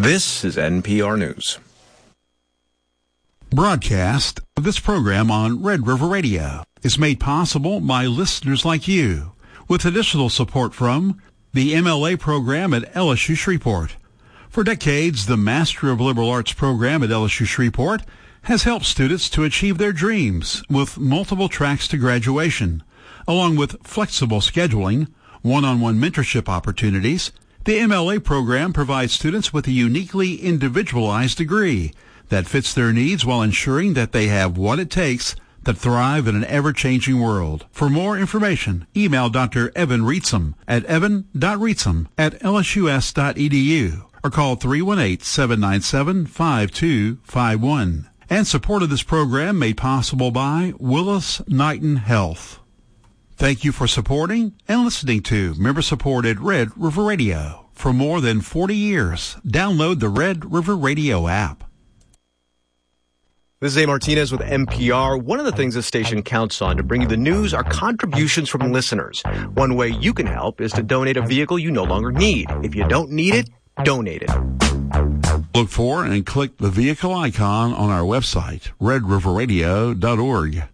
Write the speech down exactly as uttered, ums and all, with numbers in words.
This is N P R News. Broadcast of this program on Red River Radio is made possible by listeners like you, with additional support from the M L A program at L S U Shreveport. For decades, the Master of Liberal Arts program at L S U Shreveport has helped students to achieve their dreams with multiple tracks to graduation, along with flexible scheduling, one-on-one mentorship opportunities. The M L A program provides students with a uniquely individualized degree that fits their needs while ensuring that they have what it takes to thrive in an ever-changing world. For more information, email Doctor Evan Reetsum at evan dot reetsum at l s u s dot e d u or call three one eight, seven nine seven, five two five one. And support of this program made possible by Willis Knighton Health. Thank you for supporting and listening to member-supported Red River Radio. For more than forty years, download the Red River Radio app. This is A. Martinez with N P R. One of the things this station counts on to bring you the news are contributions from listeners. One way you can help is to donate a vehicle you no longer need. If you don't need it, donate it. Look for and click the vehicle icon on our website, red river radio dot org.